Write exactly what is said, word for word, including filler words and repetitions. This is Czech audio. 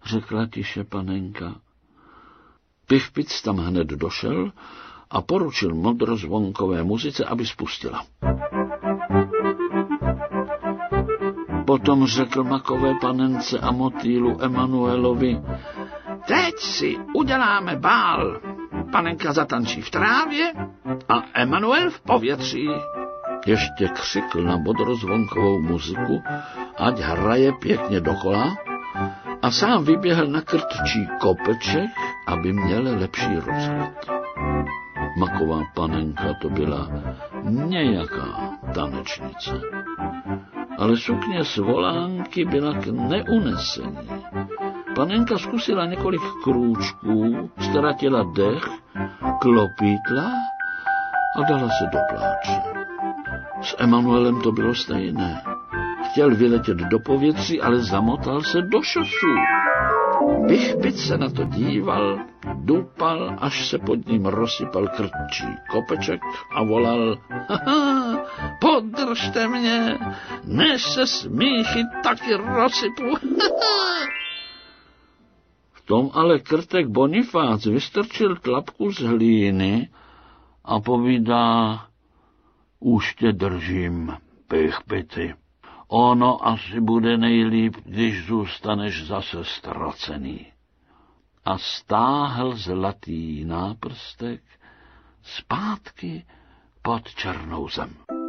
řekla tiše panenka. Pichpic tam hned došel a poručil modrozvonkové muzice, aby spustila. Potom řekl makové panence a motýlu Emanuelovi: teď si uděláme bál. Panenka zatančí v trávě a Emanuel v povětří. Ještě křikl na modrozvonkovou muziku, ať hraje pěkně dokola, a sám vyběhl na krtčí kopeček, aby měl lepší rozhled. Maková panenka to byla nějaká tanečnice, ale sukně z volánky byla k neunesení. Panenka zkusila několik krůčků, ztratila dech, klopítla a dala se do pláče. S Emanuelem to bylo stejné. Chtěl vyletět do povětří, ale zamotal se do šosu. Pichpic se na to díval, dupal, až se pod ním rozsypal krtčí kopeček a volal: haha, podržte mě, než se smíchy taky rozsypu. V tom ale krtek Bonifác vystrčil tlapku z hlíny a povídá: už tě držím, Pichpici. Ono asi bude nejlíp, když zůstaneš zase ztracený. A stáhl zlatý náprstek zpátky pod černou zem.